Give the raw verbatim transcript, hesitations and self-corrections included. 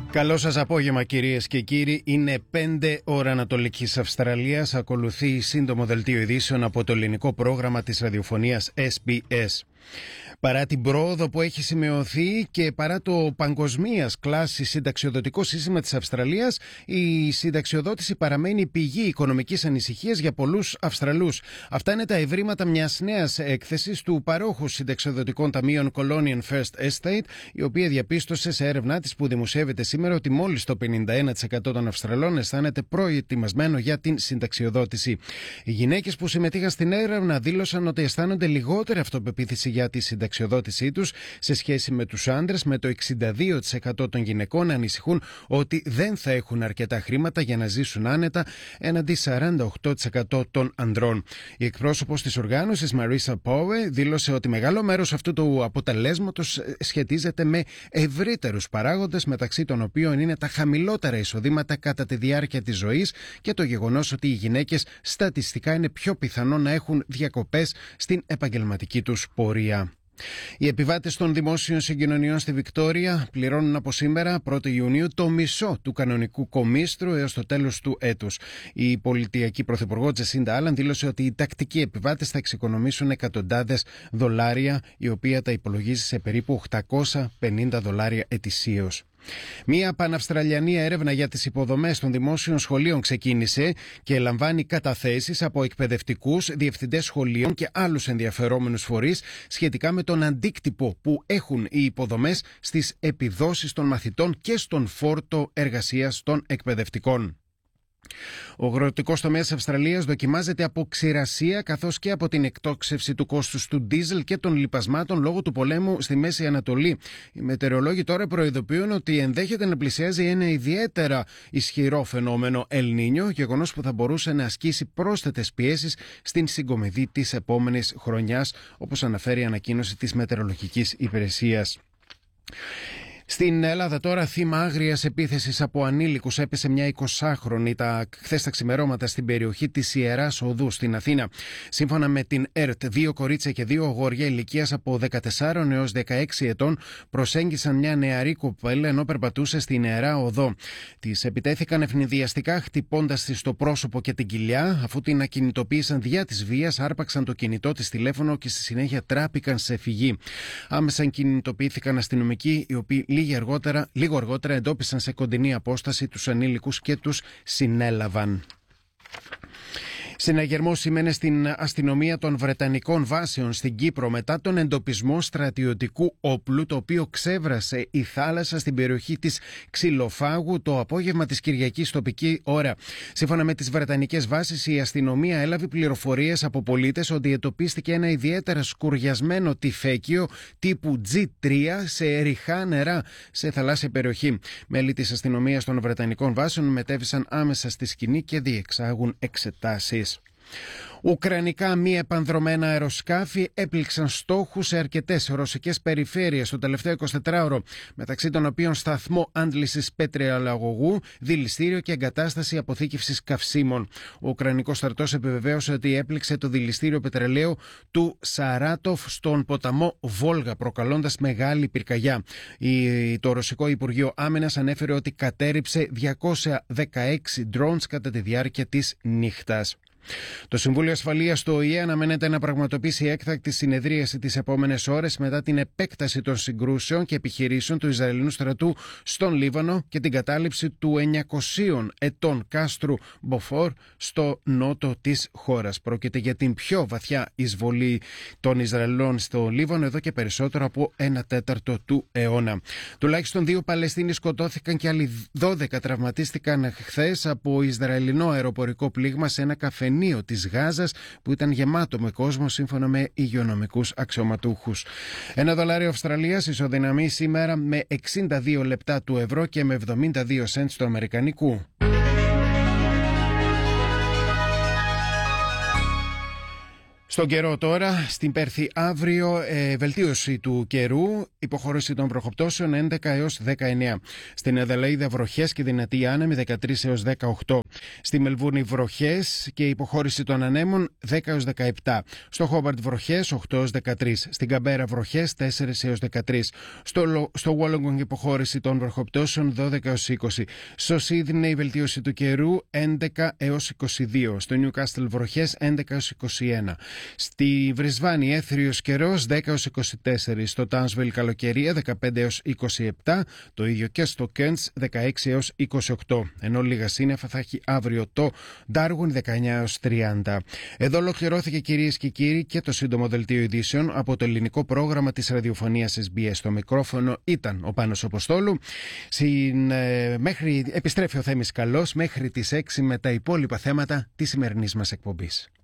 Καλό σας απόγευμα κυρίες και κύριοι. Είναι πέντε ώρα Ανατολικής Αυστραλίας. Ακολουθεί σύντομο δελτίο ειδήσεων από το ελληνικό πρόγραμμα της ραδιοφωνίας ες μπι ες. Παρά την πρόοδο που έχει σημειωθεί και παρά το παγκοσμίας κλάση συνταξιοδοτικό σύστημα της Αυστραλίας, η συνταξιοδότηση παραμένει πηγή οικονομικής ανησυχίας για πολλούς Αυστραλούς. Αυτά είναι τα ευρήματα μιας νέας έκθεσης του παρόχου συνταξιοδοτικών ταμείων Colonial First Estate, η οποία διαπίστωσε σε έρευνά της που δημοσιεύεται σήμερα ότι μόλις το πενήντα ένα τοις εκατό των Αυστραλών αισθάνεται προετοιμασμένο για την συνταξιοδότηση. Οι γυναίκες που συμμετείχαν στην έρευνα δήλωσαν ότι αισθάνονται λιγότερη αυτοπεποίθηση για τη συνταξιοδότησή τους σε σχέση με τους άντρες, με το εξήντα δύο τοις εκατό των γυναικών να ανησυχούν ότι δεν θα έχουν αρκετά χρήματα για να ζήσουν άνετα, έναντι σαράντα οκτώ τοις εκατό των ανδρών. Η εκπρόσωπος της οργάνωσης Marisa Powe δήλωσε ότι μεγάλο μέρος αυτού του αποτελέσματος σχετίζεται με ευρύτερους παράγοντες, μεταξύ των οποίων είναι τα χαμηλότερα εισοδήματα κατά τη διάρκεια της ζωής και το γεγονός ότι οι γυναίκες στατιστικά είναι πιο πιθανό να έχουν διακοπές στην επαγγελματική τους πορεία. Οι επιβάτες των δημόσιων συγκοινωνιών στη Βικτόρια πληρώνουν από σήμερα, πρώτη Ιουνίου, το μισό του κανονικού κομίστρου έως το τέλος του έτους. Η πολιτιακή πρωθυπουργό Τζεσίντα Άλαν δήλωσε ότι οι τακτικοί επιβάτες θα εξοικονομήσουν εκατοντάδες δολάρια, η οποία τα υπολογίζει σε περίπου οκτακόσια πενήντα δολάρια ετησίως. Μία παναυστραλιανή έρευνα για τις υποδομές των δημόσιων σχολείων ξεκίνησε και λαμβάνει καταθέσεις από εκπαιδευτικούς, διευθυντές σχολείων και άλλους ενδιαφερόμενους φορείς σχετικά με τον αντίκτυπο που έχουν οι υποδομές στις επιδόσεις των μαθητών και στον φόρτο εργασίας των εκπαιδευτικών. Ο αγροτικός τομέας της Αυστραλίας δοκιμάζεται από ξηρασία καθώς και από την εκτόξευση του κόστους του ντίζελ και των λιπασμάτων λόγω του πολέμου στη Μέση Ανατολή. Οι μετεωρολόγοι τώρα προειδοποιούν ότι ενδέχεται να πλησιάζει ένα ιδιαίτερα ισχυρό φαινόμενο El Niño, γεγονός που θα μπορούσε να ασκήσει πρόσθετες πιέσεις στην συγκομιδή της επόμενης χρονιάς, όπως αναφέρει η ανακοίνωση της Μετεωρολογικής Υπηρεσίας. Στην Ελλάδα τώρα, θύμα άγριας επίθεσης από ανήλικους έπεσε μια εικοσάχρονη τα, χθες τα ξημερώματα στην περιοχή της Ιεράς Οδού στην Αθήνα. Σύμφωνα με την ΕΡΤ, δύο κορίτσια και δύο αγόρια ηλικίας από δεκατέσσερα έως δεκαέξι ετών προσέγγισαν μια νεαρή κοπέλα ενώ περπατούσε στην Ιερά Οδό. Της επιτέθηκαν ευνηδιαστικά, χτυπώντας της στο πρόσωπο και την κοιλιά, αφού την ακινητοποίησαν διά της βίας, άρπαξαν το κινητό της τηλέφωνο και στη συνέχεια τράπηκαν σε φυγή. Άμεσα κινητοποιήθηκαν αστυνομικοί, οι οποίοι Λίγο αργότερα, λίγο αργότερα εντόπισαν σε κοντινή απόσταση τους ανήλικους και τους συνέλαβαν. Συναγερμό σημαίνει στην αστυνομία των Βρετανικών βάσεων στην Κύπρο μετά τον εντοπισμό στρατιωτικού όπλου, το οποίο ξέβρασε η θάλασσα στην περιοχή της Ξυλοφάγου το απόγευμα της Κυριακής τοπική ώρα. Σύμφωνα με τις Βρετανικές βάσεις, η αστυνομία έλαβε πληροφορίες από πολίτες ότι εντοπίστηκε ένα ιδιαίτερα σκουριασμένο τυφέκιο τύπου τζι τρία σε ρηχά νερά σε θαλάσσια περιοχή. Μέλη της αστυνομίας των Βρετανικών βάσεων μετέβησαν άμεσα στη σκηνή και διεξάγουν εξετάσεις. Ουκρανικά μη επανδρομένα αεροσκάφη έπληξαν στόχους σε αρκετές ρωσικές περιφέρειες το τελευταίο εικοσιτετράωρο, μεταξύ των οποίων σταθμό άντλησης πετρελαγωγού, δηληστήριο και εγκατάσταση αποθήκευσης καυσίμων. Ο Ουκρανικός στρατός επιβεβαίωσε ότι έπληξε το δηληστήριο πετρελαίου του Σαράτοφ στον ποταμό Βόλγα, προκαλώντας μεγάλη πυρκαγιά. Το Ρωσικό Υπουργείο Άμυνας ανέφερε ότι κατέρριψε διακόσια δεκαέξι drones κατά τη διάρκεια της νύχτας. Το Συμβούλιο Ασφαλείας του Ο Η Ε αναμένεται να πραγματοποιήσει έκτακτη συνεδρίαση τις επόμενες ώρες μετά την επέκταση των συγκρούσεων και επιχειρήσεων του Ισραηλινού στρατού στον Λίβανο και την κατάληψη του εννιακοσίων ετών κάστρου Μποφόρ στο νότο της χώρας. Πρόκειται για την πιο βαθιά εισβολή των Ισραηλινών στο Λίβανο εδώ και περισσότερο από ένα τέταρτο του αιώνα. Τουλάχιστον δύο Παλαιστίνοι σκοτώθηκαν και άλλοι δώδεκα τραυματίστηκαν χθες από Ισραηλινό αεροπορικό πλήγμα σε ένα καφενείο της Γάζας που ήταν γεμάτο με κόσμο, σύμφωνα με υγειονομικούς αξιωματούχους. Ένα δολάριο Αυστραλίας ισοδυναμεί σήμερα με εξήντα δύο λεπτά του ευρώ και με εβδομήντα δύο σέντς του αμερικανικού. Στον καιρό τώρα, στην Πέρθη αύριο, ε, βελτίωση του καιρού, υποχώρηση των βροχοπτώσεων έντεκα έως δεκαεννέα. Στην Αδελαΐδα βροχές και δυνατή άνεμη δεκατρία έως δεκαοκτώ. Στη Μελβούρνη βροχές και υποχώρηση των ανέμων δέκα έως δεκαεπτά. Στο Χόμπαρτ βροχές οκτώ έως δεκατρία. Στην Καμπέρα βροχές τέσσερα έως δεκατρία. Στο, στο Wollongong υποχώρηση των βροχοπτώσεων δώδεκα έως είκοσι. Στο Σίδνεϊ βελτίωση του καιρού έντεκα έως είκοσι δύο. Στο Νιουκάστελ βροχές έντεκα έως είκοσι ένα. Στη Βρισβάνη έθριος καιρός δέκα έως είκοσι τέσσερα. Στο Τάουνσβιλ καλοκαιρία δεκαπέντε έως είκοσι επτά. Το ίδιο και στο Κέντς δεκαέξι έως είκοσι οκτώ. Ενώ λίγα σύννεφα θα έχει αύριο το Ντάρουιν δεκαεννέα έως τριάντα. Εδώ ολοκληρώθηκε, κυρίες και κύριοι, και το σύντομο δελτίο ειδήσεων από το ελληνικό πρόγραμμα της ραδιοφωνίας ες μπι ες. Στο μικρόφωνο ήταν ο Πάνος Αποστόλου. Συν, ε, μέχρι, επιστρέφει ο Θέμης Καλός μέχρι τις έξι με τα υπόλοιπα θέματα της σημερινής μας εκπομπής.